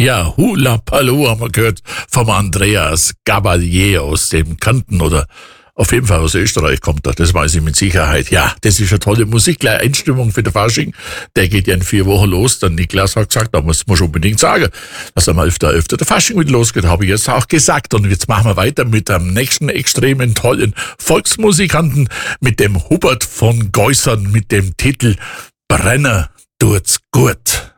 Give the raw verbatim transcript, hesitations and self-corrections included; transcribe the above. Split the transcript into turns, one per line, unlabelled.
Ja, Hula Paloo haben wir gehört vom Andreas Gabalier aus dem Kanten oder auf jeden Fall aus Österreich kommt er, das weiß ich mit Sicherheit. Ja, das ist eine tolle Musik, gleich Einstimmung für den Fasching. Der geht ja in vier Wochen los. Der Niklas hat gesagt, da muss man schon unbedingt sagen, dass am elften elften der Fasching wieder losgeht, habe ich jetzt auch gesagt. Und jetzt machen wir weiter mit dem nächsten extremen tollen Volksmusikanten, mit dem Hubert von Geusern, mit dem Titel Brenner tut's gut.